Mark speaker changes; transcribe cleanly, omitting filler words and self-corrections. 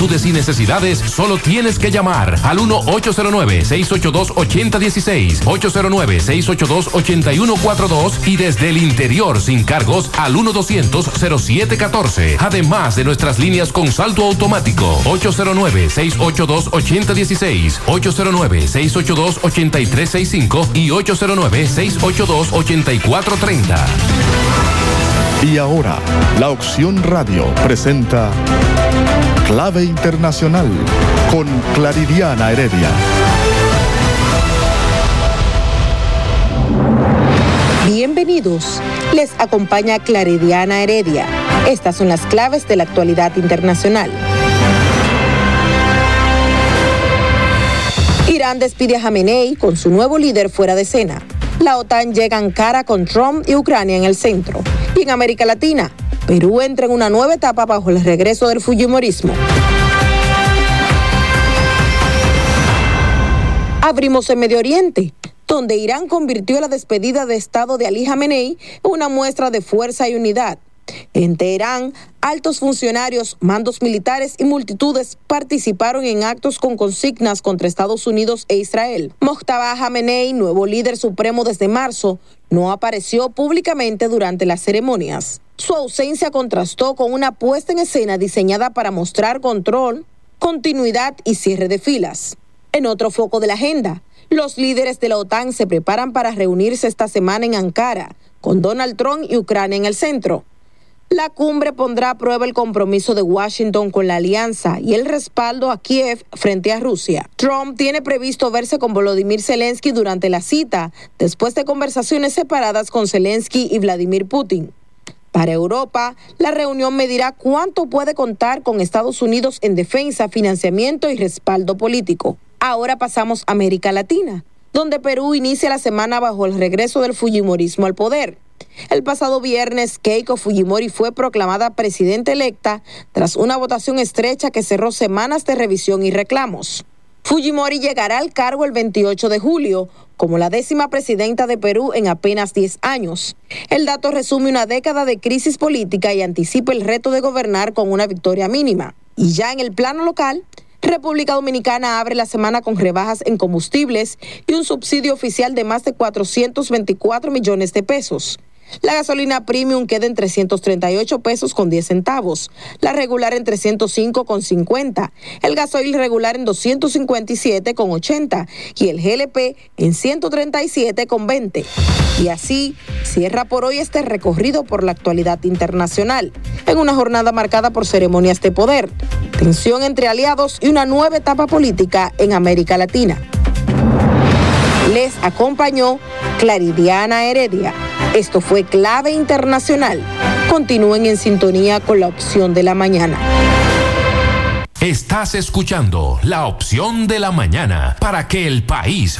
Speaker 1: inquietudes y necesidades, solo tienes que llamar al 1-809-682-8016, 809-682-8142 y desde el interior sin cargos al 1-200-0714. Además de nuestras líneas con saldo automático, 809-682-8016, 809-682-8365 y 809-682-8430.
Speaker 2: Y ahora, la Opción Radio presenta Clave Internacional con Claridiana Heredia.
Speaker 3: Bienvenidos, les acompaña Claridiana Heredia. Estas son las claves de la actualidad internacional. Irán despide a Jamenei con su nuevo líder fuera de escena. La OTAN llega a Ankara con Trump y Ucrania en el centro. Y en América Latina, Perú entra en una nueva etapa bajo el regreso del fujimorismo. Abrimos en Medio Oriente, donde Irán convirtió la despedida de Estado de Ali Jamenei en una muestra de fuerza y unidad. En Teherán, altos funcionarios, mandos militares y multitudes participaron en actos con consignas contra Estados Unidos e Israel. Mojtaba Jamenei, nuevo líder supremo desde marzo, no apareció públicamente durante las ceremonias. Su ausencia contrastó con una puesta en escena diseñada para mostrar control, continuidad y cierre de filas. En otro foco de la agenda, los líderes de la OTAN se preparan para reunirse esta semana en Ankara, con Donald Trump y Ucrania en el centro. La cumbre pondrá a prueba el compromiso de Washington con la alianza y el respaldo a Kiev frente a Rusia. Trump tiene previsto verse con Volodymyr Zelensky durante la cita, después de conversaciones separadas con Zelensky y Vladimir Putin. Para Europa, la reunión medirá cuánto puede contar con Estados Unidos en defensa, financiamiento y respaldo político. Ahora pasamos a América Latina, donde Perú inicia la semana bajo el regreso del fujimorismo al poder. El pasado viernes, Keiko Fujimori fue proclamada presidenta electa tras una votación estrecha que cerró semanas de revisión y reclamos. Fujimori llegará al cargo el 28 de julio, como la 10ª presidenta de Perú en apenas 10 años. El dato resume una década de crisis política y anticipa el reto de gobernar con una victoria mínima. Y ya en el plano local, República Dominicana abre la semana con rebajas en combustibles y un subsidio oficial de más de 424 millones de pesos. La gasolina premium queda en 338 pesos con 10 centavos, la regular en 305 con 50, el gasoil regular en 257 con 80 y el GLP en 137 con 20. Y así cierra por hoy este recorrido por la actualidad internacional, en una jornada marcada por ceremonias de poder, tensión entre aliados y una nueva etapa política en América Latina. Les acompañó Claridiana Heredia. Esto fue Clave Internacional. Continúen en sintonía con la Opción de la Mañana.
Speaker 1: Estás escuchando la Opción de la Mañana para que el país